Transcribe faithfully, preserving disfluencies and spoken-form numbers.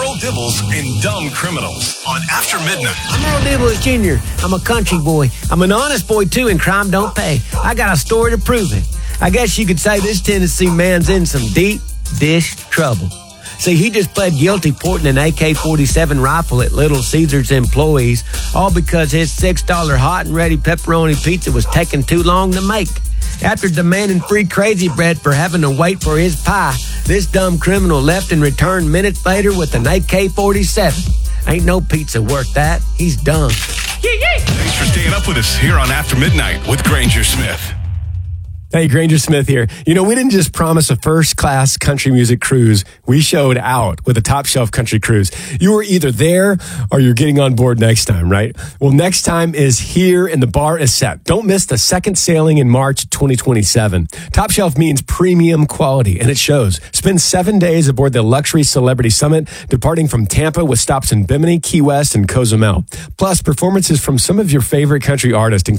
Earl Dibbles and Dumb Criminals on After Midnight. I'm Earl Dibbles Junior I'm a country boy. I'm an honest boy, too, and crime don't pay. I got a story to prove it. I guess you could say this Tennessee man's in some deep dish trouble. See, he just pled guilty porting an A K forty-seven rifle at Little Caesars employees, all because his six dollar hot and ready pepperoni pizza was taking too long to make. After demanding free Crazy Bread for having to wait for his pie, this dumb criminal left and returned minutes later with an A K forty-seven. Ain't no pizza worth that. He's dumb. Thanks for staying up with us here on After Midnight with Granger Smith. Hey, Granger Smith here. You know, we didn't just promise a first-class country music cruise. We showed out with a top-shelf country cruise. You were either there or you're getting on board next time, right? Well, next time is here and the bar is set. Don't miss the second sailing in March twenty twenty-seven. Top shelf means premium quality, and it shows. Spend seven days aboard the Luxury Celebrity Summit, departing from Tampa with stops in Bimini, Key West, and Cozumel. Plus, performances from some of your favorite country artists,